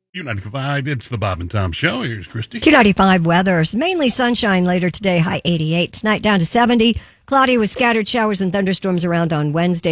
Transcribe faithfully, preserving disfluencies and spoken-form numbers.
Q ninety-five, it's the Bob and Tom Show. Here's Christy. Q ninety-five weather. Mainly sunshine later today, high eighty-eight. Tonight down to seventy. Cloudy with scattered showers and thunderstorms around on Wednesday.